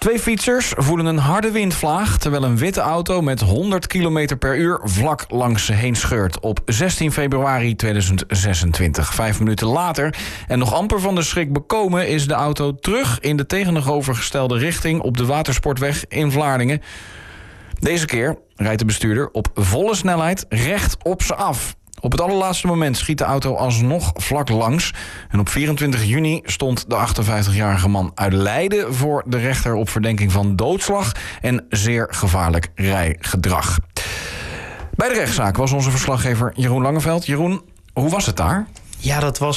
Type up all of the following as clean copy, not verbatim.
2 fietsers voelen een harde windvlaag terwijl een witte auto met 100 km per uur vlak langs ze heen scheurt op 16 februari 2026. 5 minuten later en nog amper van de schrik bekomen is de auto terug in de tegenovergestelde richting op de Watersportweg in Vlaardingen. Deze keer rijdt de bestuurder op volle snelheid recht op ze af. Op het allerlaatste moment schiet de auto alsnog vlak langs. En op 24 juni stond de 58-jarige man uit Leiden voor de rechter op verdenking van doodslag en zeer gevaarlijk rijgedrag. Bij de rechtszaak was onze verslaggever Jeroen Langeveld. Jeroen, hoe was het daar? Ja, dat was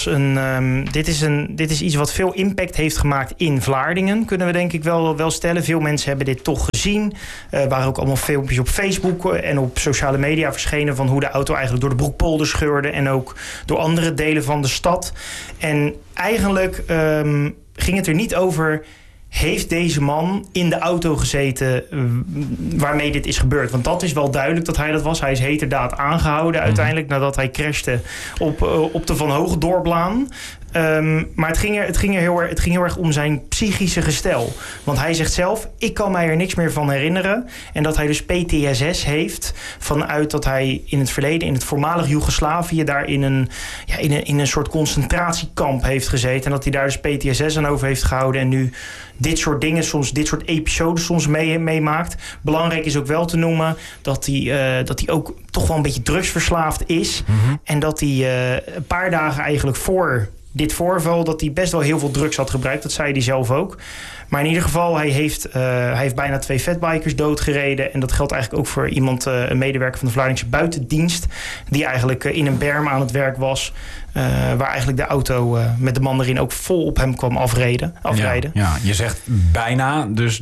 dit is iets wat veel impact heeft gemaakt in Vlaardingen, kunnen we denk ik wel stellen. Veel mensen hebben dit toch gezien. Er waren ook allemaal filmpjes op Facebook en op sociale media verschenen van hoe de auto eigenlijk door de Broekpolder scheurde en ook door andere delen van de stad. En eigenlijk ging het er niet over, heeft deze man in de auto gezeten waarmee dit is gebeurd? Want dat is wel duidelijk dat hij dat was. Hij is heterdaad aangehouden uiteindelijk nadat hij crashte op de Van Hogendorplaan. Maar het ging heel erg om zijn psychische gestel. Want hij zegt zelf, ik kan mij er niks meer van herinneren. En dat hij dus PTSS heeft vanuit dat hij in het verleden, in het voormalig Joegoslavië, daar in een soort concentratiekamp heeft gezeten. En dat hij daar dus PTSS aan over heeft gehouden en nu dit soort dingen, dit soort episodes soms meemaakt. Belangrijk is ook wel te noemen dat hij ook toch wel een beetje drugsverslaafd is. Mm-hmm. En dat hij een paar dagen eigenlijk voor dit voorval, dat hij best wel heel veel drugs had gebruikt. Dat zei hij zelf ook. Maar in ieder geval, hij heeft bijna 2 fatbikers doodgereden. En dat geldt eigenlijk ook voor iemand, een medewerker van de Vlaardingse buitendienst, die eigenlijk in een berm aan het werk was. Waar eigenlijk de auto met de man erin ook vol op hem kwam afrijden. Ja, je zegt bijna. Dus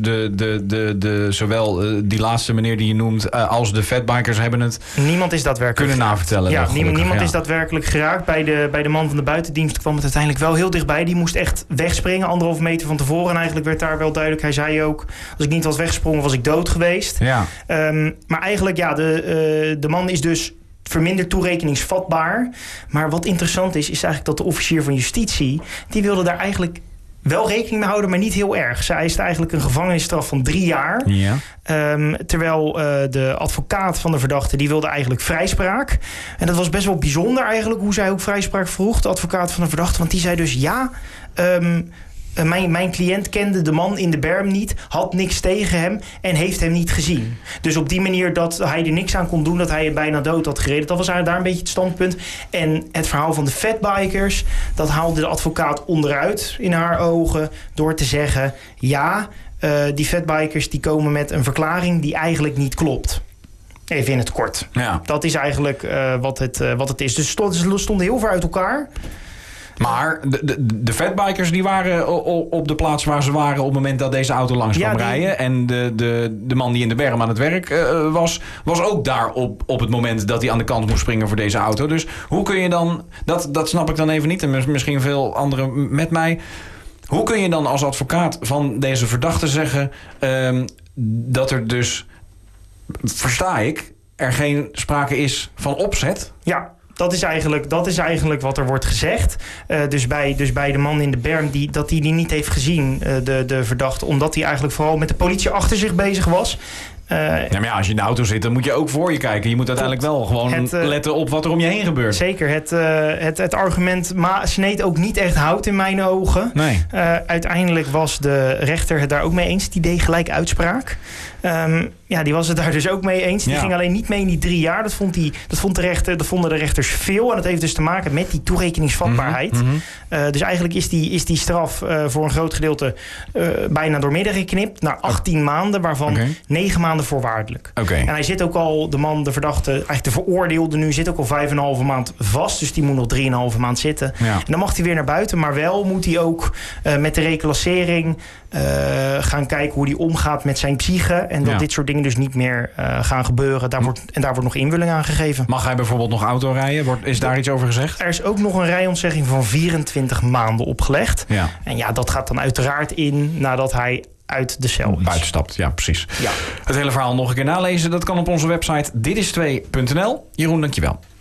zowel die laatste meneer die je noemt als de fatbikers hebben het niemand is daadwerkelijk kunnen navertellen. Ja, niemand is daadwerkelijk geraakt. Bij de man van de buitendienst kwam het uiteindelijk wel heel dichtbij. Die moest echt wegspringen, 1,5 meter van tevoren. En eigenlijk werd daar wel duidelijk. Hij zei ook, als ik niet was weggesprongen, was ik dood geweest. Ja. Maar eigenlijk, ja, de man is dus verminderd toerekeningsvatbaar. Maar wat interessant is eigenlijk dat de officier van justitie, die wilde daar eigenlijk wel rekening mee houden, maar niet heel erg. Zij eiste eigenlijk een gevangenisstraf van 3 jaar. Ja. Terwijl de advocaat van de verdachte, die wilde eigenlijk vrijspraak. En dat was best wel bijzonder eigenlijk, hoe zij ook vrijspraak vroeg, de advocaat van de verdachte. Want die zei dus ja, mijn cliënt kende de man in de berm niet, had niks tegen hem en heeft hem niet gezien. Dus op die manier dat hij er niks aan kon doen, dat hij bijna dood had gereden. Dat was eigenlijk daar een beetje het standpunt. En het verhaal van de fatbikers, dat haalde de advocaat onderuit in haar ogen door te zeggen, ja, die fatbikers die komen met een verklaring die eigenlijk niet klopt. Even in het kort. Ja. Dat is eigenlijk wat het is. Dus ze stonden heel ver uit elkaar. Maar de fatbikers die waren op de plaats waar ze waren op het moment dat deze auto langs kwam rijden. En de man die in de berm aan het werk was ook daar op het moment dat hij aan de kant moest springen voor deze auto. Dus hoe kun je dan, dat snap ik dan even niet en misschien veel anderen met mij. Hoe kun je dan als advocaat van deze verdachte zeggen dat er dus, versta ik, er geen sprake is van opzet? Ja. Dat is eigenlijk wat er wordt gezegd. Dus bij de man in de berm dat hij die niet heeft gezien, de verdachte, omdat hij eigenlijk vooral met de politie achter zich bezig was. Maar ja, als je in de auto zit, dan moet je ook voor je kijken. Je moet uiteindelijk wel gewoon letten op wat er om je heen gebeurt. Zeker. Het argument sneed ook niet echt hout in mijn ogen. Nee. Uiteindelijk was de rechter het daar ook mee eens. Die deed gelijk uitspraak. Die was het daar dus ook mee eens. Die ging alleen niet mee in die 3 jaar. Dat vonden de rechters veel. En dat heeft dus te maken met die toerekeningsvatbaarheid. Mm-hmm. Dus eigenlijk is die straf voor een groot gedeelte bijna doormidden geknipt. Naar 18 maanden, waarvan 9 maanden voorwaardelijk. Okay. En hij zit ook al, de verdachte, eigenlijk de veroordeelde nu, zit ook al 5,5 maand vast. Dus die moet nog 3,5 maand zitten. Ja. En dan mag hij weer naar buiten. Maar wel moet hij ook met de reclassering gaan kijken hoe hij omgaat met zijn psyche. En dat dit soort dingen dus niet meer gaan gebeuren. Daar wordt nog invulling aan gegeven. Mag hij bijvoorbeeld nog auto rijden? Is daar iets over gezegd? Er is ook nog een rijontzegging van 24 maanden opgelegd. Ja. En ja, dat gaat dan uiteraard in nadat hij uit de cel is. Buitenstapt, ja, precies. Ja. Het hele verhaal nog een keer nalezen. Dat kan op onze website ditis2.nl. Jeroen, dankjewel.